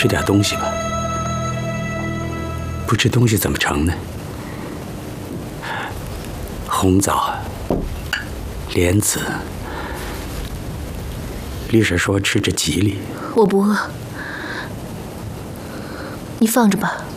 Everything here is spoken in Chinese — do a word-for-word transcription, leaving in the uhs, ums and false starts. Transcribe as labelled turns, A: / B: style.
A: 吃点东西吧。不吃东西怎么成呢？红枣、莲子，丽婶说吃着吉利。
B: 我不饿，你放着吧。